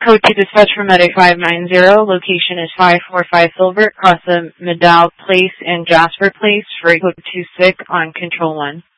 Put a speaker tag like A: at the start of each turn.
A: Code to dispatch for Medic 590. Location is 545 Filbert, across the Medal Place and Jasper Place. For code 26 on Control 1.